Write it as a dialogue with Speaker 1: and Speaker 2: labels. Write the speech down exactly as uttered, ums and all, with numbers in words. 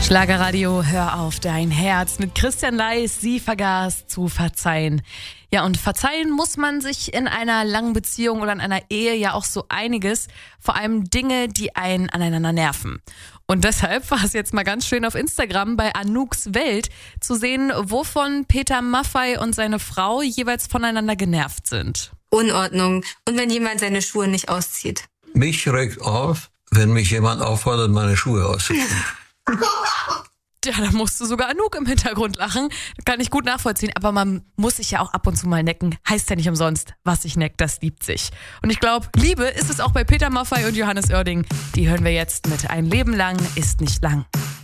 Speaker 1: Schlagerradio, hör auf dein Herz mit Christian Leis, sie vergaß zu verzeihen. Ja, und verzeihen muss man sich in einer langen Beziehung oder in einer Ehe ja auch so einiges, vor allem Dinge, die einen aneinander nerven. Und deshalb war es jetzt mal ganz schön auf Instagram bei Anouks Welt zu sehen, wovon Peter Maffay und seine Frau jeweils voneinander genervt sind.
Speaker 2: Unordnung und wenn jemand seine Schuhe nicht auszieht.
Speaker 3: Mich regt auf, wenn mich jemand auffordert, meine Schuhe auszuziehen.
Speaker 1: Ja, da musste sogar Anouk im Hintergrund lachen. Kann ich gut nachvollziehen. Aber man muss sich ja auch ab und zu mal necken. Heißt ja nicht umsonst, was sich neckt, das liebt sich. Und ich glaube, Liebe ist es auch bei Peter Maffay und Johannes Oerding. Die hören wir jetzt mit Ein Leben lang ist nicht lang.